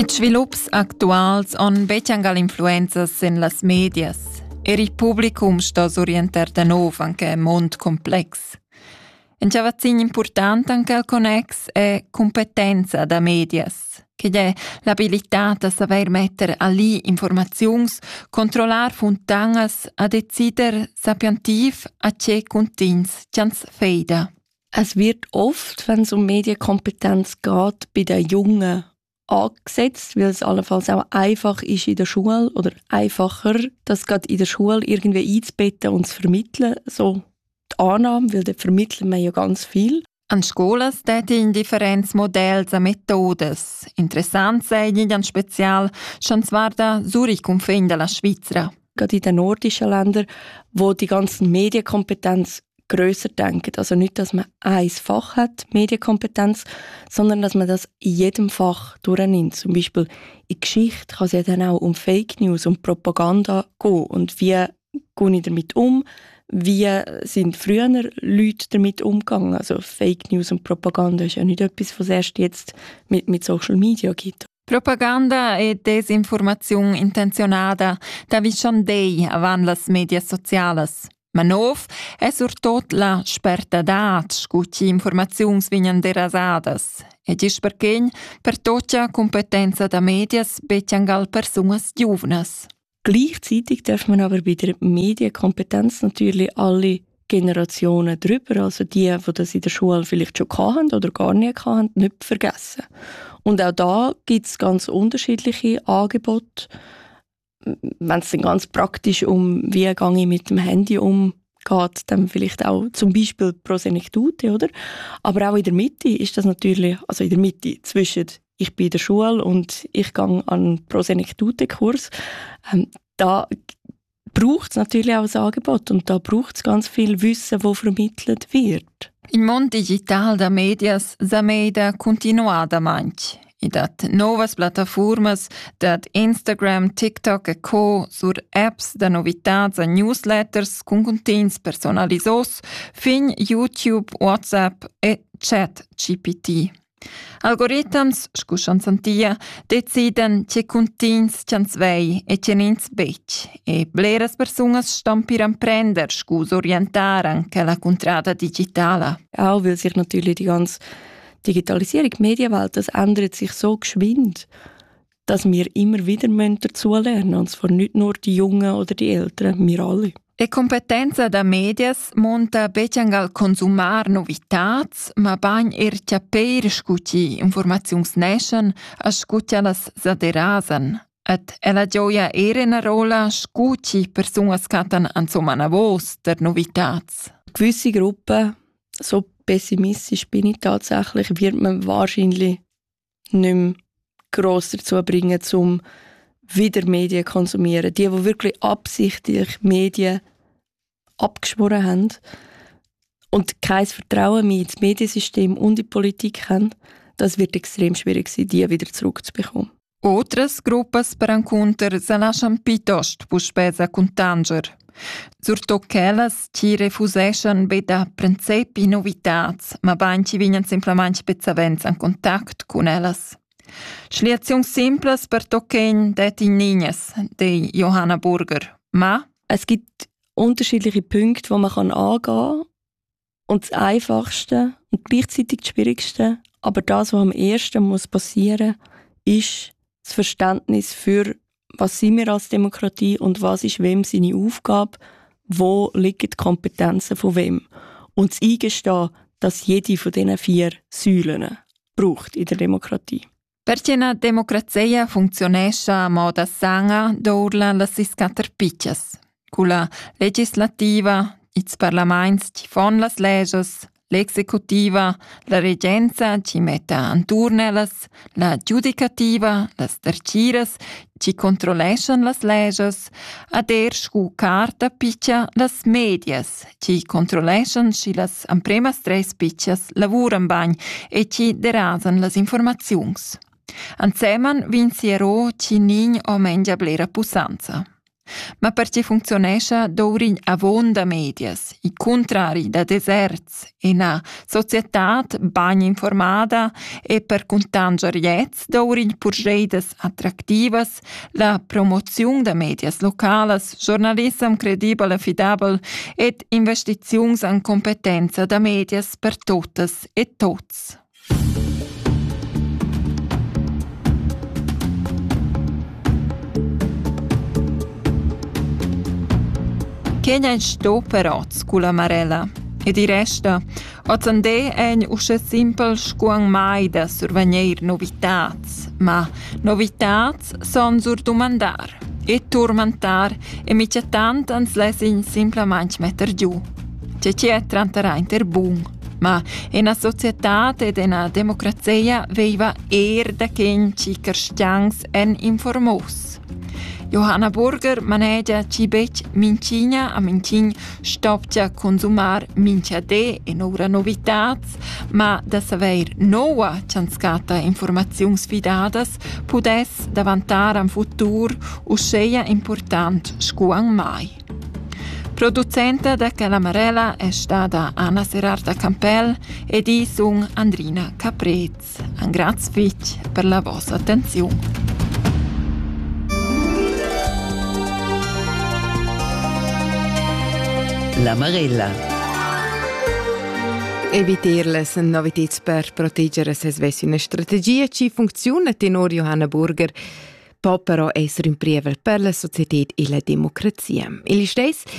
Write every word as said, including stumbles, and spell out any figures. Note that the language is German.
I svilupps actuals on becciangal influenzas en las medias. E il publicum sta orientar da nov anche un mond complex. En ciò vazzin important anche il connex è competenza da medias, che è l'abilità da saper mettere ali informazions, controllar fontangas a decider sapientiv a ce contins chans feida. Es wird oft, wenn es um Medienkompetenz geht, bei den Jungen angesetzt, weil es allenfalls auch einfach ist in der Schule oder einfacher, das gerade in der Schule irgendwie einzubetten und zu vermitteln, so die Annahme, weil dort vermitteln wir ja ganz viel. An scolas detin differents modells e methodes. Interessant sei in spezial schon zwar da Zurich und Fin la Schweizer. Gerade in den nordischen Ländern, wo die ganzen Medienkompetenz grösser denken. Also nicht, dass man ein Fach hat, Medienkompetenz, sondern dass man das in jedem Fach durchnimmt. Zum Beispiel in Geschichte kann es ja dann auch um Fake News, um Propaganda gehen. Und wie gehe ich damit um? Wie sind früher Leute damit umgegangen? Also Fake News und Propaganda ist ja nicht etwas, was es erst jetzt mit, mit Social Media gibt. Propaganda e desinformazione intenzionata da vi schon dei avan las medias sociales. Ma nov è surtot la spertadat scucci informazions vignan derasadas. E gis perché per toccia competenza da medias beciangal personas giuvnas. Gleichzeitig darf man aber bei der Medienkompetenz natürlich alle Generationen drüber, also die, die das in der Schule vielleicht schon hatten oder gar nicht hatten, nicht vergessen. Und auch da gibt es ganz unterschiedliche Angebote. Wenn es dann ganz praktisch um, wie gehe ich mit dem Handy um, geht, dann vielleicht auch zum Beispiel Prosenektute, oder? Aber auch in der Mitte ist das natürlich, also in der Mitte zwischen ich bin in der Schule und ich gehe an einen Prosenektute-Kurs. Ähm, da braucht es natürlich auch ein Angebot und da braucht es ganz viel Wissen, das vermittelt wird. Il mondo digital da medias zameda continuada manch. I dat novas plataformas, dat Instagram, TikTok e co, sur apps da novitats e newsletters con contents personalisos, fin YouTube, WhatsApp e Chat G P T. Algoritms, scuscian santia, deciden che contents chans vei e che nins bec. E bleras personas stan per imprender, scus orientaran che la contrada digitala. Auch weil sich natürlich die ganze Digitalisierung, die Medienwelt, das ändert sich so geschwind, dass wir immer wieder dazulernen müssen. Und zwar nicht nur die Jungen oder die Älteren, wir alle. E competenza da medias monta beciangal consumar novitats, ma bagn er caper scuci informazionsneschen a scucialas zaderasan. Et ela gioia era una rola scuci personas catan ansomana vos der novitats. Gewisse Gruppen, so pessimistisch bin ich tatsächlich, wird man wahrscheinlich nicht mehr gross dazu bringen, um wieder Medien zu konsumieren. Die, die wirklich absichtlich Medien abgeschworen haben und kein Vertrauen mehr ins Mediensystem und in die Politik haben, das wird extrem schwierig sein, die wieder zurückzubekommen. Outras gruppas per encontrar se lascian pitost puspesa contanger. Surtot quellas ci refuseschan beda principi novitats, ma bain ci vignan simplement spezzavents en contact con ellas. Schliazions simples per tochen det in Nines, de Johanna Burger. Ma? Es gibt unterschiedliche Punkte, die man angehen kann. Und das Einfachste und gleichzeitig das Schwierigste, aber das, was am ersten muss passieren muss, ist das Verständnis für, was sind wir als Demokratie und was ist wem seine Aufgabe, wo liegen die Kompetenzen von wem. Und das Eingestehen, dass jede von diesen vier Säulen braucht in der Demokratie. Perché una democrazia funzionescha a moda sanga dorla las iscater piccias. Con la legislativa, ils parlaments ci fon las leges, l'executiva, la regenza ci metta an turnelas, la giudicativa, las terciras ci controleschan las leges, ad er scu carta piccia las medias ci controleschan sci las ampremas tres piccias lavuran bagn e ci derasan las informaziuns. Anseman vinsiero ci nin o mengia blera pussanza. Ma perché funzionescha d'orin avon da medias, i contrari da deserts, e una societat bagn informada e per contangeriez d'orin purgeidas attractivas, la promozione da medias locales, giornalism credibel e fidabel ed investiziuns en competenza da medias per totes e tots. Ch'egn ein sto peroz cu la Marella. E di resta, ozande egn usce simpel scuang mai da survegner novitats, ma novitats son sur domandar e turmentar e mica tant ans lesin simplamaing metter giù. C'è c'è trantarà inter bun, ma in a societat ed in a democrazia veiva er da chen ci carstians en informaus. Johanna Burger manegia ci bec mincina a mincin stopcia consumar mincia de e ora novitats, ma da saver noa cianscata informaziuns fidadas pudes davantar am futur usceia important scuang mai. Producenta da Calamarella è stata Anna Serarda Campel ed i sun Andrina Caprez. Un grazie fitch per la vostra attenzione. La Marella. Eviter las novitets per proteggere se svessi una strategia ci funziona tenor Johanna Burger, può però essere un prievel per la società e la democrazia. E gli stessi